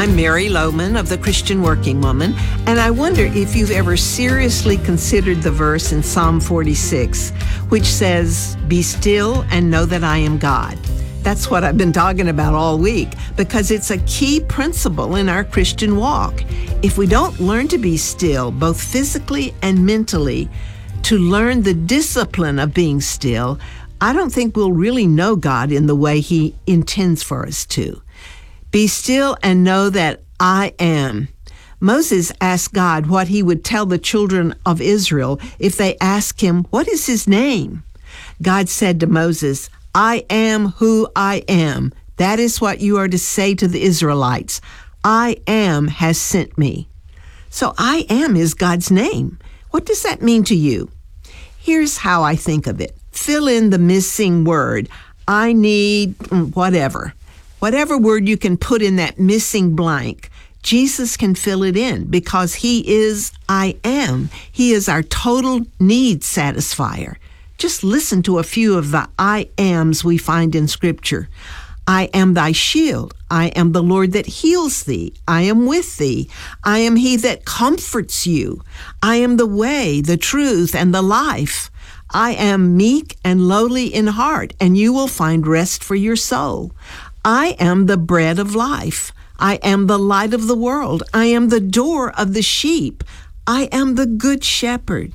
I'm Mary Lohman of the Christian Working Woman, and I wonder if you've ever seriously considered the verse in Psalm 46, which says, "Be still and know that I am God." That's what I've been talking about all week, because it's a key principle in our Christian walk. If we don't learn to be still, both physically and mentally, to learn the discipline of being still, I don't think we'll really know God in the way He intends for us to. Be still and know that I am. Moses asked God what he would tell the children of Israel if they asked him, "What is his name?" God said to Moses, "I am who I am. That is what you are to say to the Israelites. I am has sent me." So I am is God's name. What does that mean to you? Here's how I think of it. Fill in the missing word. I need whatever. Whatever word you can put in that missing blank, Jesus can fill it in because He is I am. He is our total need satisfier. Just listen to a few of the I ams we find in Scripture. I am thy shield. I am the Lord that heals thee. I am with thee. I am He that comforts you. I am the way, the truth, and the life. I am meek and lowly in heart, and you will find rest for your soul. I am the bread of life. I am the light of the world. I am the door of the sheep. I am the good shepherd.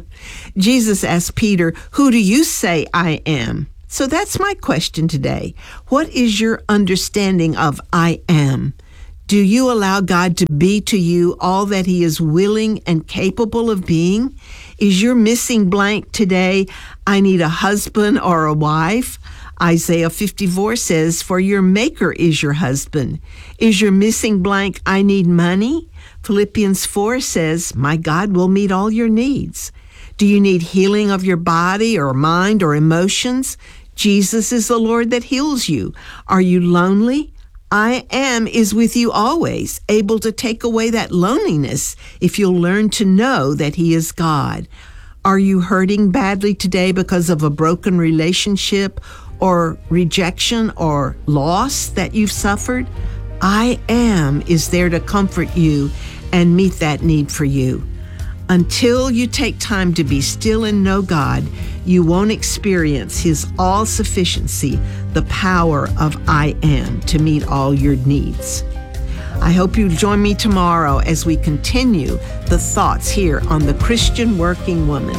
Jesus asked Peter, "Who do you say I am?" So that's my question today. What is your understanding of I am? Do you allow God to be to you all that He is willing and capable of being? Is your missing blank today, I need a husband or a wife? Isaiah 54 says, "For your maker is your husband." Is your missing blank, I need money? Philippians 4 says, "My God will meet all your needs." Do you need healing of your body or mind or emotions? Jesus is the Lord that heals you. Are you lonely? I am is with you always, able to take away that loneliness if you'll learn to know that He is God. Are you hurting badly today because of a broken relationship or rejection or loss that you've suffered? I am is there to comfort you and meet that need for you. Until you take time to be still and know God, you won't experience His all-sufficiency, the power of I am to meet all your needs. I hope you join me tomorrow as we continue the thoughts here on the Christian Working Woman.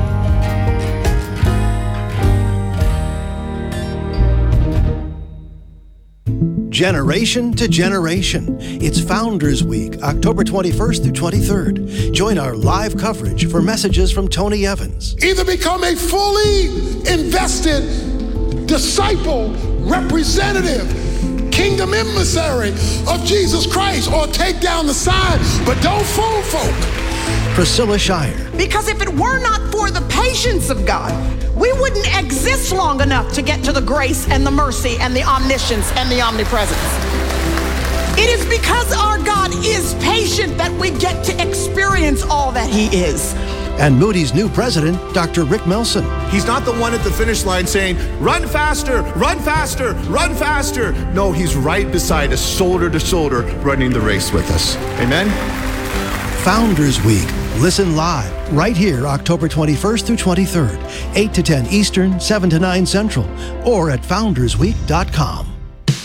Generation to generation. It's Founders Week, October 21st through 23rd. Join our live coverage for messages from Tony Evans. Either become a fully invested disciple, representative, kingdom emissary of Jesus Christ, or take down the sign, but don't fool folk. Priscilla Shirer. Because if it were not for the patience of God, we wouldn't exist long enough to get to the grace and the mercy and the omniscience and the omnipresence. It is because our God is patient that we get to experience all that He is. And Moody's new president, Dr. Rick Melson. He's not the one at the finish line saying, "Run faster, run faster, run faster." No, He's right beside us, shoulder to shoulder, running the race with us. Amen? Founders Week. Listen live right here, October 21st through 23rd, 8 to 10 Eastern, 7 to 9 Central, or at foundersweek.com.